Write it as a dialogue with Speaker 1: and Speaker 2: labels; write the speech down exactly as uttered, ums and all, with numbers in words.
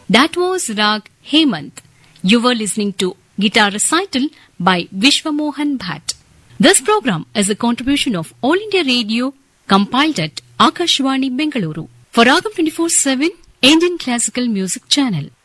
Speaker 1: That was Rag Hemant. You were listening to Guitar Recital by Vishwamohan Bhatt. This program is a contribution of All India Radio, compiled at Akashvani Bengaluru for Ragam twenty-four seven Indian Classical Music Channel.